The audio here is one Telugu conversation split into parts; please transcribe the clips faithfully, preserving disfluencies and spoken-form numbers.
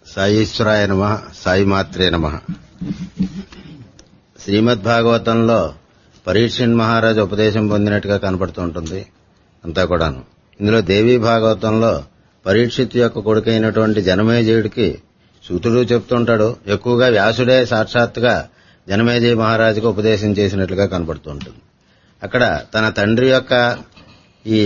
సాయీశ్వరాయ నమః, సాయి మాత్రే నమః. శ్రీమద్భాగవతంలో పరీక్షణ్ మహారాజు ఉపదేశం పొందినట్టుగా కనపడుతూ ఉంటుంది అంతా కూడాను. ఇందులో దేవీ భాగవతంలో పరీక్షిత్ యొక్క కొడుకైనటువంటి జనమేజయుడికి సూతుడు చెప్తుంటాడు. ఎక్కువగా వ్యాసుడే సాక్షాత్తుగా జనమేజయ మహారాజుకు ఉపదేశం చేసినట్లుగా కనపడుతూ ఉంటుంది. అక్కడ తన తండ్రి యొక్క ఈ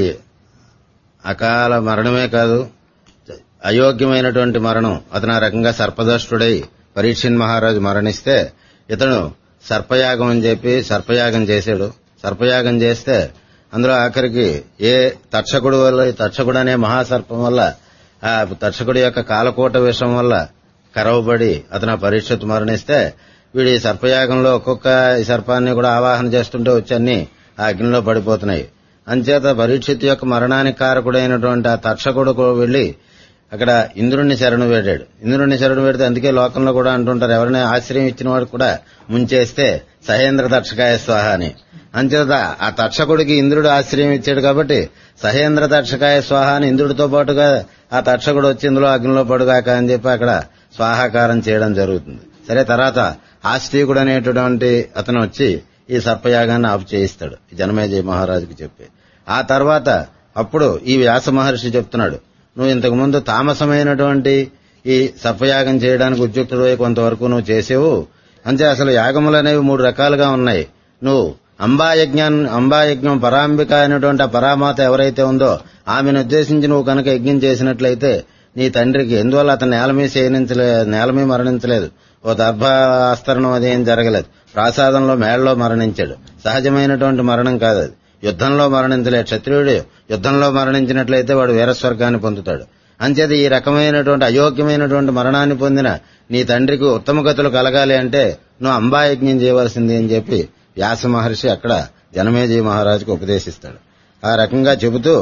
అకాల మరణమే కాదు, అయోగ్యమైనటువంటి మరణం, అతను ఆ రకంగా సర్పదష్టుడై పరీక్షణ్ మహారాజు మరణిస్తే ఇతను సర్పయాగం అని చెప్పి సర్పయాగం చేశాడు. సర్పయాగం చేస్తే అందులో ఆఖరికి ఏ తక్షకుడు వల్ల తక్షకుడు అనే మహాసర్పం వల్ల ఆ తక్షకుడి యొక్క కాలకూట విషం వల్ల కరవబడి అతను పరీక్షిత్ మరణిస్తే వీడి సర్పయాగంలో ఒక్కొక్క ఈ సర్పాన్ని కూడా ఆవాహన చేస్తుంటే వచ్చి అన్ని ఆ అగ్నిలో పడిపోతున్నాయి. అంచేత పరీక్షిత్ యొక్క మరణానికి కారకుడైనటువంటి ఆ తక్షకుడు వెళ్లి అక్కడ ఇంద్రుణ్ణి శరణు వేడాడు. ఇంద్రుణ్ణి శరణు వేడితే అందుకే లోకంలో కూడా అంటుంటారు, ఎవరైనా ఆశ్రయం ఇచ్చిన వాడు కూడా ముంచేస్తే సహేంద్ర తక్షకాయ స్వాహ అని. అంచేత ఆ తక్షకుడికి ఇంద్రుడు ఆశ్రయం ఇచ్చాడు కాబట్టి సహేంద్ర తక్షకాయ స్వాహ అని ఇంద్రుడితో పాటుగా ఆ తక్షకుడు వచ్చి ఇందులో అగ్నిలో పడుగాక అని చెప్పి అక్కడ స్వాహాకారం చేయడం జరుగుతుంది. సరే, తర్వాత ఆస్తికుడు అనేటువంటి అతను వచ్చి ఈ సర్పయాగాన్ని ఆపు చేయిస్తాడు జనమేజయ మహారాజుకి చెప్పి. ఆ తర్వాత అప్పుడు ఈ వ్యాస మహర్షి చెప్తున్నాడు, నువ్వు ఇంతకుముందు తామసమైనటువంటి ఈ సర్పయాగం చేయడానికి ఉద్యుక్తుడై కొంతవరకు నువ్వు చేసేవు. అంతే అసలు యాగములు అనేవి మూడు రకాలుగా ఉన్నాయి. నువ్వు అంబాయజ్ఞం అంబాయజ్ఞం పరాంబిక అయినటువంటి ఆ పరామాత ఎవరైతే ఉందో ఆమెను ఉద్దేశించి నువ్వు కనుక యజ్ఞం చేసినట్లయితే నీ తండ్రికి ఎందువల్ల అతను నేలమీ శయనించలే నేలమీ మరణించలేదు, ఓ దర్భాస్తరణం అదేం జరగలేదు, ప్రాసాదంలో మేడలో మరణించాడు. సహజమైనటువంటి మరణం కాదు అది, యుద్ధంలో మరణించలేదు. క్షత్రియుడు యుద్ధంలో మరణించినట్లయితే వాడు వీరస్వర్గాన్ని పొందుతాడు. అంచేత ఈ రకమైనటువంటి అయోగ్యమైనటువంటి మరణాన్ని పొందిన నీ తండ్రికి ఉత్తమ గతులు కలగాలి అంటే నువ్వు అంబాయజ్ఞం చేయవలసింది అని చెప్పి వ్యాస మహర్షి అక్కడ జనమేజయ మహారాజుకు ఉపదేశిస్తాడు. ఆ రకంగా చెబుతూ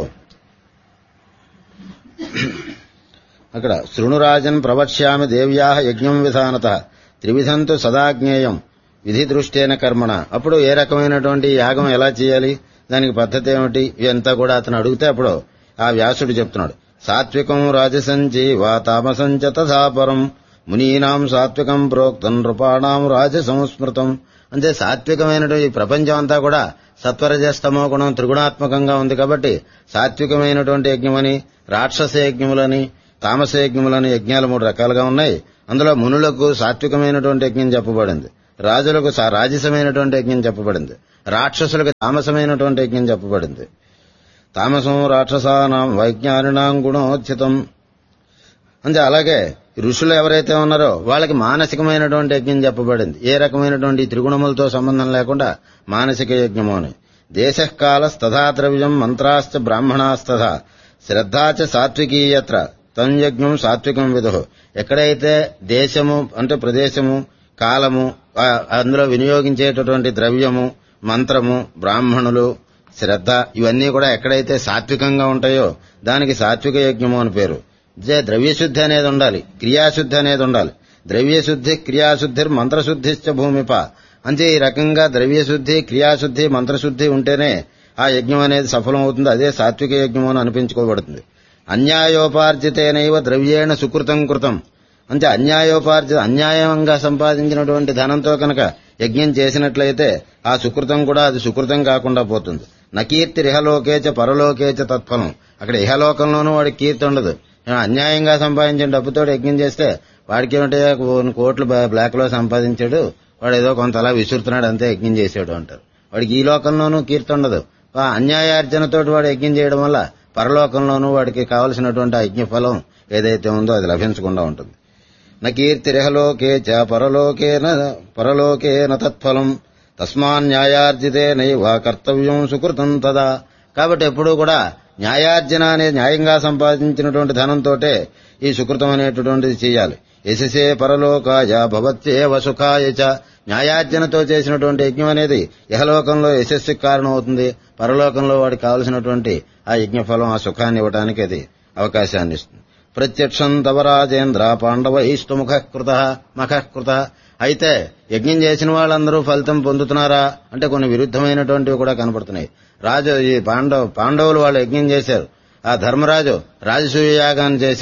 అక్కడ శృణురాజన్ ప్రవక్ష్యామి దేవ్యాః యజ్ఞం విధానత త్రివిధంతు సదాజ్ఞేయం విధి దృష్టేన కర్మణ. అప్పుడు ఏ రకమైనటువంటి యాగం ఎలా చేయాలి, దానికి పద్ధతి ఏమిటి, ఇదంతా కూడా అతను అడిగితే అప్పుడు ఆ వ్యాసుడు చెప్తున్నాడు, సాత్వికం రాజసంజీవ తామసంచ తథాపరం మునీనాం సాత్వికం ప్రోక్తం నృపాణాం రాజసంస్మృతం. అంటే సాత్వికమైనటువంటి ఈ ప్రపంచం అంతా కూడా సత్వరజస్తమో గుణం త్రిగుణాత్మకంగా ఉంది కాబట్టి సాత్వికమైనటువంటి యజ్ఞమని, రాక్షస యజ్ఞములని, తామస యజ్ఞములని యజ్ఞాలు మూడు రకాలుగా ఉన్నాయి. అందులో మునులకు సాత్వికమైనటువంటి యజ్ఞం చెప్పబడింది, రాజులకు రాజసమైనటువంటి యజ్ఞం చెప్పబడింది, రాక్షసులకు తామసమైనటువంటి యజ్ఞం చెప్పబడింది. తామసం రాక్షసానాం వైజ్ఞానినాం గుణోచితం. అంటే అలాగే ఋషులు ఎవరైతే ఉన్నారో వాళ్ళకి మానసికమైనటువంటి యజ్ఞం చెప్పబడింది. ఏ రకమైనటువంటి త్రిగుణములతో సంబంధం లేకుండా మానసిక యజ్ఞము అని. దేశకాలస్తథా ద్రవ్యం మంత్రాశ్చ బ్రాహ్మణాస్తథా శ్రద్ధాచ సాత్వికీయత్ర తం యజ్ఞం సాత్వికం విదుః. ఎక్కడైతే దేశము అంటే ప్రదేశము, కాలము, అందులో వినియోగించేటటువంటి ద్రవ్యము, మంత్రము, బ్రాహ్మణులు, శ్రద్ధ ఇవన్నీ కూడా ఎక్కడైతే సాత్వికంగా ఉంటాయో దానికి సాత్విక యజ్ఞము అని పేరు. ద్రవ్యశుద్ధి అనేది ఉండాలి, క్రియాశుద్ధి అనేది ఉండాలి. ద్రవ్యశుద్ధి క్రియాశుద్ధి మంత్రశుద్ధిశ్చ భూమిప. అంటే ఈ రకంగా ద్రవ్యశుద్ధి, క్రియాశుద్ధి, మంత్రశుద్ధి ఉంటేనే ఆ యజ్ఞం అనేది సఫలం అవుతుంది. అదే సాత్విక యజ్ఞం అని అనిపించుకోబడుతుంది. అన్యాయోపార్జితేనైవ ద్రవ్యేణ సుకృతం కృతం. అంటే అన్యాయోపార్జిత అన్యాయంగా సంపాదించినటువంటి ధనంతో కనుక యజ్ఞం చేసినట్లయితే ఆ సుకృతం కూడా అది సుకృతం కాకుండా పోతుంది. నకీర్తి ఇహలోకేచ పరలోకేచ తత్ఫలం. అక్కడ ఇహలోకంలోనూ వాడికి కీర్తి ఉండదు. అన్యాయంగా సంపాదించిన డబ్బుతో యజ్ఞం చేస్తే వాడికి ఏమిటో కొన్ని కోట్లు బ్లాక్ లో సంపాదించాడు, వాడు ఏదో కొంత అలా విసురుతున్నాడు అంతే యజ్ఞం చేశాడు అంటారు. వాడికి ఈ లోకంలోనూ కీర్తి ఉండదు. ఆ అన్యాయార్జనతో వాడు యజ్ఞం చేయడం వల్ల పరలోకంలోనూ వాడికి కావలసినటువంటి ఆ యజ్ఞ ఫలం ఏదైతే ఉందో అది లభించకుండా ఉంటుంది. నకీర్తిరిహలోకే చ పరలోకేన పరలోకేన తత్ఫలం తస్మాన్యాయార్జితేనైవ కర్తవ్యం సుకృతం తదా. కాబట్టి ఎప్పుడూ కూడా న్యాయార్జన అనే న్యాయంగా సంపాదించినటువంటి ధనంతోటే ఈ సుకృతం అనేటటువంటిది చేయాలి. యశసే పరలోకాయ భవత్యేవ సుఖాయ చ. న్యాయార్జనతో చేసినటువంటి యజ్ఞం అనేది ఇహలోకంలో యశస్సుకి కారణం అవుతుంది, పరలోకంలో వాడికి కావలసినటువంటి ఆ యజ్ఞఫలం, ఆ సుఖాన్ని ఇవ్వడానికి అది అవకాశాన్ని ఇస్తుంది. ప్రత్యక్షం తవ రాజేంద్ర పాండవైస్తు ముఖకృత మఖకృత. అయితే యజ్ఞం చేసిన వాళ్ళందరూ ఫలితం పొందుతున్నారా అంటే కొన్ని విరుద్ధమైనటువంటివి కూడా కనపడుతున్నాయి. రాజు ఈ పాండవ పాండవులు వాళ్ళు యజ్ఞం చేశారు, ఆ ధర్మరాజు రాజసూయ యాగాన్ని చేశాడు.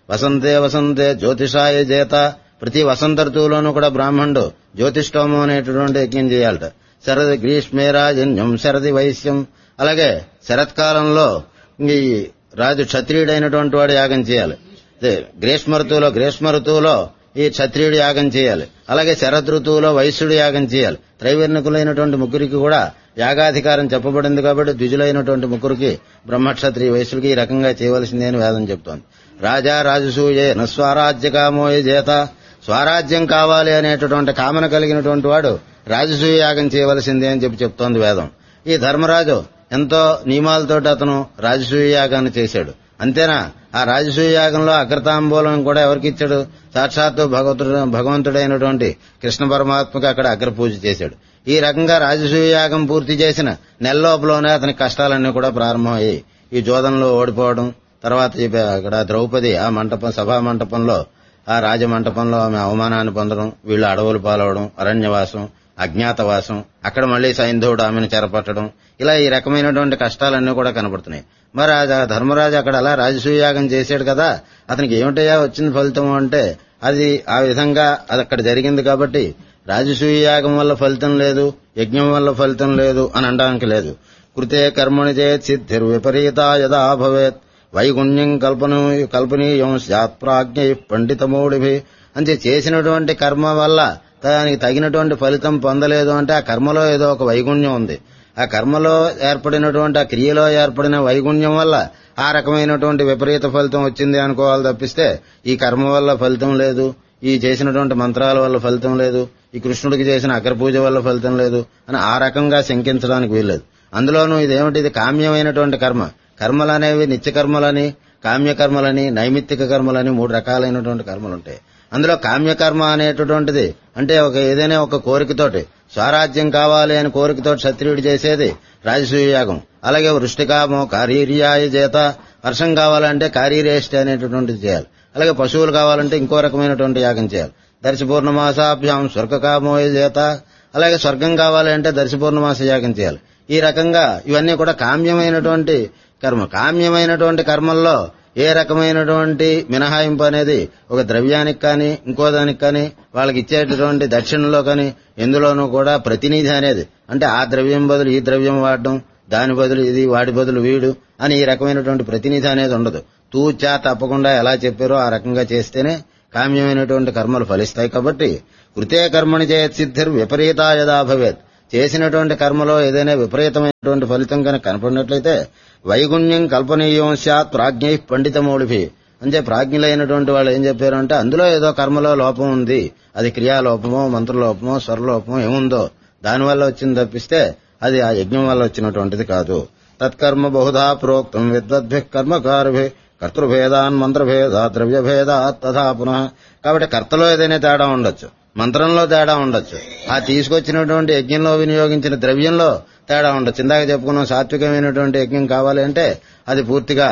వసంతే వసంతే జ్యోతిషాయ చేత, ప్రతి వసంత ఋతువులోనూ కూడా బ్రాహ్మణుడు జ్యోతిష్టోమం అనేటటువంటి యజ్ఞం చేయాలట. శరది గ్రీష్మేరాజన్యం శరది వైశ్యం, అలాగే శరత్కాలంలో ఈ రాజు క్షత్రియుడైనటువంటి వాడు యాగం చేయాలి. గ్రీష్మ ఋతువులో గ్రీష్మ ఋతువులో ఈ క్షత్రియుడు యాగం చేయాలి. అలాగే శరద్ ఋతువులో వైశ్యుడు యాగం చేయాలి. త్రైవర్ణికులైనటువంటి ముగ్గురికి కూడా యాగాధికారం చెప్పబడింది కాబట్టి ద్విజులైనటువంటి ముగ్గురికి బ్రహ్మక్షత్రియ వైశ్యుడికి ఈ రకంగా చేయవలసిందే అని వేదం చెప్తోంది. రాజా రాజసూయే నస్వరాజ్య కామోయ చేత, స్వరాజ్యం కావాలి అనేటటువంటి కామన కలిగినటువంటి వాడు రాజసూయ యాగం చేయవలసిందే అని చెప్పి చెప్తోంది వేదం. ఈ ధర్మరాజు ఎంతో నియమాలతోటి అతను రాజసూయ యాగాన్ని చేశాడు. అంతేనా, ఆ రాజసూయ యాగంలో అగ్రతాంబూలం కూడా ఎవరికి ఇచ్చాడు? సాక్షాత్తు భగవంతుడు భగవంతుడైనటువంటి కృష్ణ పరమాత్మకి అక్కడ అగ్ర పూజ చేశాడు. ఈ రకంగా రాజసూయ యాగం పూర్తి చేసిన నెల లోపలనే అతని కష్టాలన్నీ కూడా ప్రారంభమయ్యాయి. ఈ జోదంలో ఓడిపోవడం, తర్వాత అక్కడ ద్రౌపది ఆ మంటపం సభా మంటపంలో ఆ రాజమంటపంలో ఆమె అవమానాన్ని పొందడం, వీళ్ళు అడవులు పాలవడం, అరణ్యవాసం, అజ్ఞాతవాసం, అక్కడ మళ్లీ సైంధవుడు ఆమెను చెరపట్టడం, ఇలా ఈ రకమైనటువంటి కష్టాలన్నీ కూడా కనబడుతున్నాయి. మరి ఆ ధర్మరాజు అక్కడ అలా రాజసూయాగం చేశాడు కదా, అతనికి ఏమిటయ్యా వచ్చింది ఫలితం అంటే అది ఆ విధంగా అది అక్కడ జరిగింది కాబట్టి రాజసూయాగం వల్ల ఫలితం లేదు, యజ్ఞం వల్ల ఫలితం లేదు అని అనడానికి లేదు. కృతే కర్మణి చేత్ సిద్ధిర్ విపరీత యదా భవేత్ వైగుణ్యం కల్పను కల్పనీయం స్యాత్ ప్రాజ్ఞ పండితమౌడిభి. అంటే చేసినటువంటి కర్మ వల్ల దానికి తగినటువంటి ఫలితం పొందలేదు అంటే ఆ కర్మలో ఏదో ఒక వైగుణ్యం ఉంది. ఆ కర్మలో ఏర్పడినటువంటి ఆ క్రియలో ఏర్పడిన వైగుణ్యం వల్ల ఆ రకమైనటువంటి విపరీత ఫలితం వచ్చింది అనుకోవాలి తప్పిస్తే ఈ కర్మ వల్ల ఫలితం లేదు, ఈ చేసినటువంటి మంత్రాల వల్ల ఫలితం లేదు, ఈ కృష్ణుడికి చేసిన అగ్రపూజ వల్ల ఫలితం లేదు అని ఆ రకంగా శంకించడానికి వీల్లేదు. అందులోనూ ఇదేమిటి, ఇది కామ్యమైనటువంటి కర్మ. కర్మలనేవి నిత్యకర్మలని, కామ్యకర్మలని, నైమిత్తిక కర్మలని మూడు రకాలైనటువంటి కర్మలుంటాయి. అందులో కామ్యకర్మ అనేటటువంటిది అంటే ఒక ఏదైనా ఒక కోరికతోటి స్వరాజ్యం కావాలి అని కోరికతో క్షత్రియుడు చేసేది రాజసూయ యాగం. అలాగే వృష్టికామో కారీర్యాయ చేత, వర్షం కావాలంటే కారీరేష్టి అనేటటువంటిది చేయాలి. అలాగే పశువులు కావాలంటే ఇంకో రకమైనటువంటి యాగం చేయాలి. దర్శ పూర్ణమాసాభ్యాం స్వర్గకామోయ చేత, అలాగే స్వర్గం కావాలి అంటే దర్శ పూర్ణమాస యాగం చేయాలి. ఈ రకంగా ఇవన్నీ కూడా కామ్యమైనటువంటి కర్మ. కామ్యమైనటువంటి కర్మల్లో ఏ రకమైనటువంటి మినహాయింపు అనేది ఒక ద్రవ్యానికి కానీ ఇంకో దానికి కానీ వాళ్ళకి ఇచ్చేటటువంటి దక్షిణలో కానీ ఎందులోనూ కూడా ప్రతినిధి అనేది అంటే ఆ ద్రవ్యం బదులు ఈ ద్రవ్యం వాడడం, దాని బదులు ఇది, వాడి బదులు వీడు అని ఈ రకమైనటువంటి ప్రతినిధి అనేది ఉండదు. తూచా తప్పకుండా ఎలా చెప్పారో ఆ రకంగా చేస్తేనే కామ్యమైనటువంటి కర్మలు ఫలిస్తాయి. కాబట్టి కృతే కర్మణి చేత్ సిద్ధిర్ విపరీత యదా భవేత్, చేసినటువంటి కర్మలో ఏదైనా విపరీతమైనటువంటి ఫలితం కనుక కనపడినట్లయితే వైగుణ్యం కల్పనీయం స్యాత్ ప్రాజ్ఞై పండితమౌళిభి. అంటే ప్రాజ్ఞులైనటువంటి వాళ్ళు ఏం చెప్పారు అంటే అందులో ఏదో కర్మలో లోపం ఉంది, అది క్రియాలోపమో మంత్రలోపమో స్వరలోపమో ఏముందో దానివల్ల వచ్చింది తప్పిస్తే అది ఆ యజ్ఞం వల్ల వచ్చినటువంటిది కాదు. తత్కర్మ బహుధా ప్రోక్తం విద్వద్భి కర్మకారుభి కర్తృభేదాన్ మంత్రభేదా ద్రవ్యభేదా తథా పునః. కాబట్టి కర్తలో ఏదైనా తేడా ఉండొచ్చు, మంత్రంలో తేడా ఉండొచ్చు, ఆ తీసుకొచ్చినటువంటి యజ్ఞంలో వినియోగించిన ద్రవ్యంలో తేడా ఉండొచ్చు. ఇందాక చెప్పుకున్నాం సాత్వికమైనటువంటి యజ్ఞం కావాలి అంటే అది పూర్తిగా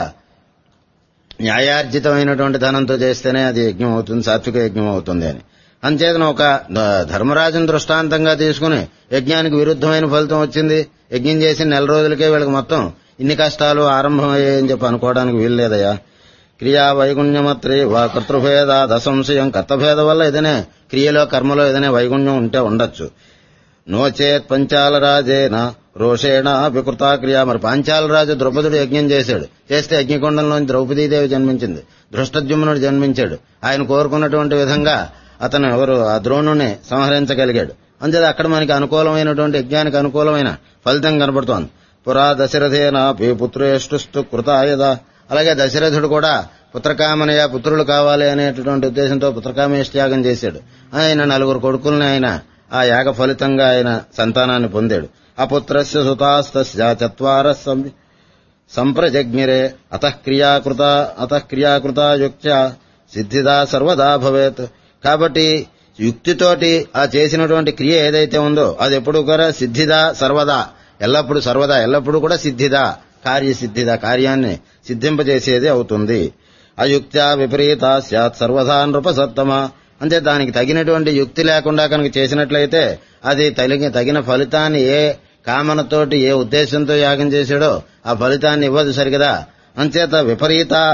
న్యాయార్జితమైనటువంటి ధనంతో చేస్తేనే అది యజ్ఞం అవుతుంది, సాత్విక యజ్ఞం అవుతుంది అని. అంచేతన ఒక ధర్మరాజును దృష్టాంతంగా తీసుకుని యజ్ఞానికి విరుద్ధమైన ఫలితం వచ్చింది, యజ్ఞం చేసిన నెల రోజులకే వీళ్ళకి మొత్తం ఇన్ని కష్టాలు ఆరంభమయ్యాయని చెప్పి అనుకోవడానికి వీల్లేదయ్యా. క్రియా వైగుణ్యమత్రి వా కర్తృభేద దశంశయం, కర్తభేద వల్ల ఏదైనా క్రియలో కర్మలో ఏదైనా వైగుణ్యం ఉంటే ఉండొచ్చు. నోచేత్ పంచాలరాజేన రోషేణ వికృతా క్రియ. మరి పాంచాలరాజు ద్రౌపదుడు యజ్ఞం చేశాడు, చేస్తే యజ్ఞకొండంలోని ద్రౌపదీదేవి జన్మించింది, ధృష్టద్యుమ్నుడు జన్మించాడు. ఆయన కోరుకున్నటువంటి విధంగా అతను ఎవరు ఆ ద్రోణుని సంహరించగలిగాడు. అంతేది అక్కడ మనకి అనుకూలమైనటువంటి యజ్ఞానికి అనుకూలమైన ఫలితం కనబడుతోంది. పురా దశరథేనాపి పుత్రేష్టుస్తు కృతాయద. అలాగే దశరథుడు కూడా పుత్రకామనయ పుత్రులు కావాలి అనేటటువంటి ఉద్దేశంతో పుత్రకామేష్ట్యాగం చేశాడు. ఆయన నలుగురు కొడుకుల్ని ఆయన ఆ యాగ ఫలితంగా ఆయన సంతానాన్ని పొందాడు. అపుత్రస్య సుతాస్తస్య చత్వార సంప్రజజ్ఞిరే అతః క్రియాకృత అతః క్రియాకృత యుక్త్య సిద్ధిదా సర్వదా భవేత్. కాబట్టి యుక్తితోటి ఆ చేసినటువంటి క్రియ ఏదైతే ఉందో అది ఎప్పుడు కూడా సిద్ధిదా సర్వదా, ఎల్లప్పుడు సర్వదా ఎల్లప్పుడూ కూడా సిద్ధిదా కార్యసిద్ధిదా, కార్యాన్ని సిద్ధింపజేసేది అవుతుంది. అయుక్త్యా విపరీత స్యాత్ సర్వదా నృపసత్తమ. అంటే దానికి తగినటువంటి యుక్తి లేకుండా కనుక చేసినట్లయితే అది తగిన తగిన ఫలితాన్ని ఏ కామనతోటి ఏ ఉద్దేశంతో యాగం చేశాడో ఆ ఫలితాన్ని ఇవ్వదు సరిగదా. అంచేత విపరీత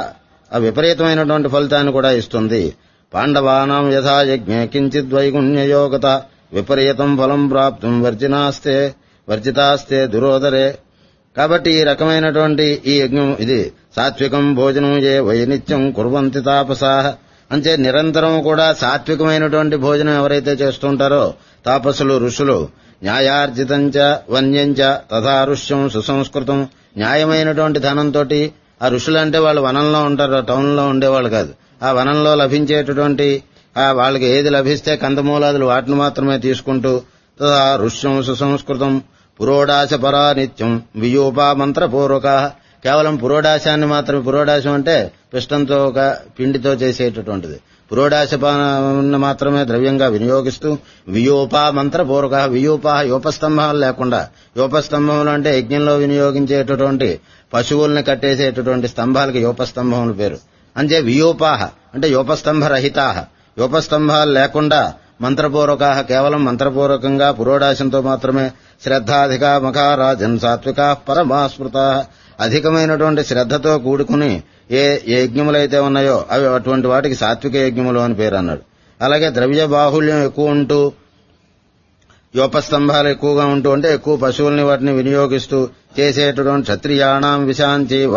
ఆ విపరీతమైనటువంటి ఫలితాన్ని కూడా ఇస్తుంది. పాండవానాం యథా యజ్ఞే కించిద్ వైగుణ్యయోగత విపరీతం ఫలం ప్రాప్తుం వర్జినాస్తే వర్జితాస్తే దురోదరే. కాబట్టి ఈ రకమైనటువంటి ఈ యజ్ఞం ఇది సాత్వికం భోజనం ఏ వై నిత్యం కుర్వంతి తాపసాః. అంటే నిరంతరం కూడా సాత్వికమైనటువంటి భోజనం ఎవరైతే చేస్తుంటారో తాపసులు ఋషులు న్యాయార్జితంచ వన్యంచ తథా ఋష్యం సుసంస్కృతం. న్యాయమైనటువంటి ధనంతో ఆ ఋషులు అంటే వాళ్ళు వనంలో ఉంటారు, టౌన్లో ఉండేవాళ్ళు కాదు. ఆ వనంలో లభించేటటువంటి వాళ్ళకి ఏది లభిస్తే కందమూలాదులు వాటిని మాత్రమే తీసుకుంటూ తథా ఋష్యం సుసంస్కృతం పురోడాశ పరా నిత్యం వియూపా మంత్రపూర్వక. కేవలం పురోడాశాన్ని మాత్రమే, పురోడాశం అంటే పిష్టంతో ఒక పిండితో చేసేటటువంటిది. పురోడాశపాన్ని మాత్రమే ద్రవ్యంగా వినియోగిస్తూ వియూపా మంత్రపూర్వక. వియూపా యోపస్తంభాలు లేకుండా, యోపస్తంభములు అంటే యజ్ఞంలో వినియోగించేటటువంటి పశువుల్ని కట్టేసేటటువంటి స్తంభాలకి యోపస్తంభములు పేరు. అంటే వియూపాహ అంటే యోపస్తంభరహితాహ, యోపస్తంభాలు లేకుండా మంత్రపూర్వక కేవలం మంత్రపూర్వకంగా పురోడాశంతో మాత్రమే. శ్రద్ధాధిక మఖారాజన్ సాత్వికా పరమాస్మృత. అధికమైనటువంటి శ్రద్ధతో కూడుకుని ఏ యజ్ఞములైతే ఉన్నాయో అవి అటువంటి వాటికి సాత్విక యజ్ఞములు అని పేరు అన్నాడు. అలాగే ద్రవ్య బాహుళ్యం ఎక్కువ ఉంటూ యోపస్తంభాలు ఎక్కువగా ఉంటూ అంటే ఎక్కువ పశువుల్ని వాటిని వినియోగిస్తూ చేసేటటువంటి క్షత్రియాణం విశాంచీవ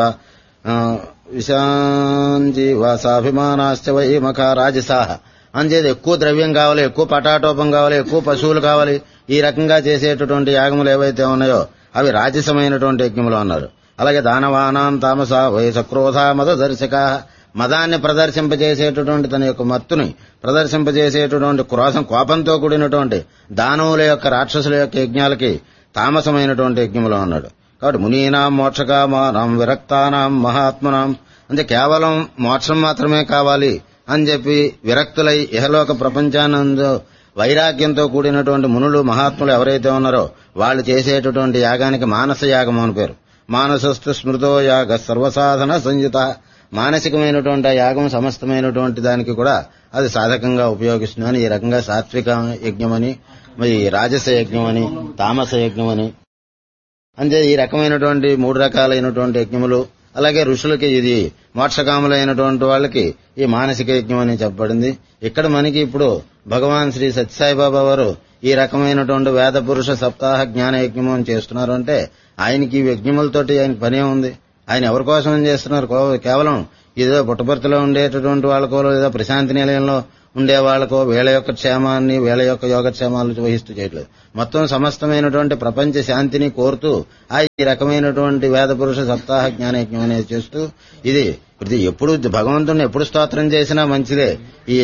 విశాంచీవ సాభిమానాశ్చ వై మఖా రాజసాహ. అంచేది ఎక్కువ ద్రవ్యం కావాలి, ఎక్కువ పటాటోపం కావాలి, ఎక్కువ పశువులు కావాలి. ఈ రకంగా చేసేటటువంటి యాగములు ఏవైతే ఉన్నాయో అవి రాజసమైనటువంటి యజ్ఞములు అన్నారు. అలాగే దానవానాం తామస వై సక్రోధ మద దర్శక. మదాన్ని ప్రదర్శింపజేసేటటువంటి తన యొక్క మత్తుని ప్రదర్శింపజేసేటటువంటి క్రోధం కోపంతో కూడినటువంటి దానవుల యొక్క రాక్షసుల యొక్క యజ్ఞాలకి తామసమైనటువంటి యజ్ఞములు అన్నాడు. కాబట్టి మునీనాం మోక్షకామానాం విరక్తానాం మహాత్మనాం అంటే కేవలం మోక్షం మాత్రమే కావాలి అని చెప్పి విరక్తులై ఇహలోక ప్రపంచానందు వైరాగ్యంతో కూడినటువంటి మునులు మహాత్ములు ఎవరైతే ఉన్నారో వాళ్ళు చేసేటటువంటి యాగానికి మానస యాగం అని పేరు. మానసస్థు స్మృతో యాగ సర్వసాధన సంయుత. మానసికమైనటువంటి యాగం సమస్తమైనటువంటి దానికి కూడా అది సాధకంగా ఉపయోగిస్తుందని ఈ రకంగా సాత్విక యజ్ఞమని, మరి రాజస యజ్ఞమని, తామస యజ్ఞమని అంటే ఈ రకమైనటువంటి మూడు రకాలైనటువంటి యజ్ఞములు. అలాగే ఋషులకి ఇది మోక్షకాములైనటువంటి వాళ్ళకి ఈ మానసిక యజ్ఞం అని చెప్పబడింది. ఇక్కడ మనకి ఇప్పుడు భగవాన్ శ్రీ సత్యసాయిబాబా వారు ఈ రకమైనటువంటి వేద పురుష సప్తాహ జ్ఞాన యజ్ఞం అని చేస్తున్నారు. అంటే ఆయనకి ఈ యజ్ఞములతోటి ఆయనకి పనే ఉంది. ఆయన ఎవరి కోసం చేస్తున్నారు? కేవలం ఏదో పుట్టపర్తిలో ఉండేటటువంటి వాళ్ళకో లేదా ప్రశాంతి నిలయంలో ఉండే వాళ్ళకో వీళ్ళ యొక్క క్షేమాన్ని వీళ్ళ యొక్క యోగక్షేమాలను వహిస్తూ చేయట్లేదు. మొత్తం సమస్తమైనటువంటి ప్రపంచ శాంతిని కోరుతూ ఆ ఈ రకమైనటువంటి వేద పురుష సప్తాహ జ్ఞానయజ్ఞం అనేది చేస్తూ ఇది ఇది ఎప్పుడు భగవంతుడిని ఎప్పుడు స్తోత్రం చేసినా మంచిదే. ఈ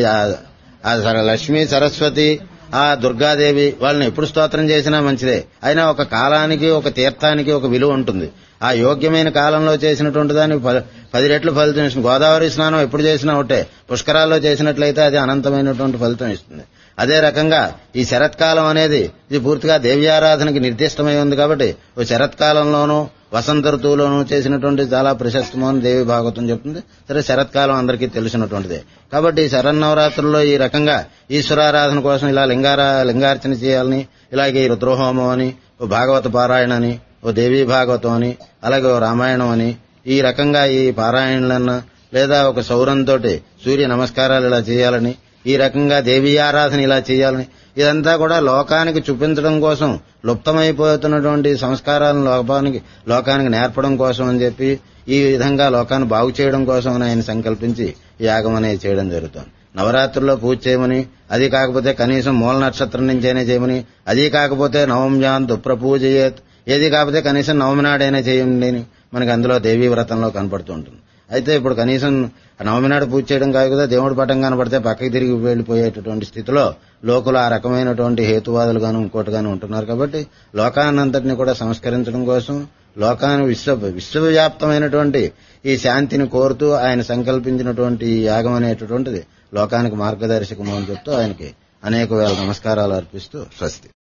లక్ష్మీ సరస్వతి ఆ దుర్గాదేవి వాళ్ళని ఎప్పుడు స్తోత్రం చేసినా మంచిదే. అయినా ఒక కాలానికి ఒక తీర్థానికి ఒక విలువ ఉంటుంది. ఆ యోగ్యమైన కాలంలో చేసినటువంటి దానికి పది రెట్లు ఫలితం ఇస్తుంది. గోదావరి స్నానం ఎప్పుడు చేసినా ఒకటే, పుష్కరాల్లో చేసినట్లయితే అది అనంతమైనటువంటి ఫలితం ఇస్తుంది. అదే రకంగా ఈ శరత్కాలం అనేది ఇది పూర్తిగా దేవ్యారాధనకి నిర్దిష్టమై ఉంది. కాబట్టి ఓ శరత్కాలంలోనూ వసంత ఋతువులోనూ చేసినటువంటి చాలా ప్రశస్తము అని దేవి భాగవతం చెప్తుంది. సరే, శరత్కాలం అందరికీ తెలిసినటువంటిదే. కాబట్టి ఈ శరన్నవరాత్రుల్లో ఈ రకంగా ఈశ్వరారాధన కోసం ఇలా లింగారా లింగార్చన చేయాలని, ఇలాగే ఈ రుద్రహోమం అని, ఓ భాగవత పారాయణ అని, ఓ దేవీ భాగవతం అని, అలాగే ఓ రామాయణం అని ఈ రకంగా ఈ పారాయణలన్నా లేదా ఒక సౌరంతో సూర్య నమస్కారాలు ఇలా చేయాలని, ఈ రకంగా దేవీ ఆరాధన ఇలా చేయాలని ఇదంతా కూడా లోకానికి చూపించడం కోసం, లుప్తమైపోతున్నటువంటి సంస్కారాలను లోకానికి లోకానికి నేర్పడం కోసం అని చెప్పి ఈ విధంగా లోకాన్ని బాగు చేయడం కోసం అని ఆయన సంకల్పించి యాగం అనేది చేయడం జరుగుతుంది. నవరాత్రుల్లో పూజ చేయమని, అది కాకపోతే కనీసం మూల నక్షత్రం నుంచైనా చేయమని, అది కాకపోతే నవమ్యాన్ దుప్రపూజయేత్, ఏది కాకపోతే కనీసం నవమి నాడైనా చేయండి అని మనకి అందులో దేవీ వ్రతంలో కనపడుతూ ఉంటుంది. అయితే ఇప్పుడు కనీసం నవమి నాడు పూజ చేయడం కాదు కదా, దేవుడి పటం కనపడితే పక్కకి తిరిగి వెళ్లిపోయేటటువంటి స్థితిలో లోకులు ఆ రకమైనటువంటి హేతువాదులుగాను ఇంకోటిగాను ఉంటున్నారు. కాబట్టి లోకాన్నంతటిని కూడా సంస్కరించడం కోసం లోకాన్ని విశ్వ విశ్వవ్యాప్తమైనటువంటి ఈ శాంతిని కోరుతూ ఆయన సంకల్పించినటువంటి ఈ యాగం అనేటటువంటిది లోకానికి మార్గదర్శకము అని చెప్తూ ఆయనకి అనేక వేల నమస్కారాలు అర్పిస్తూ స్వస్తి.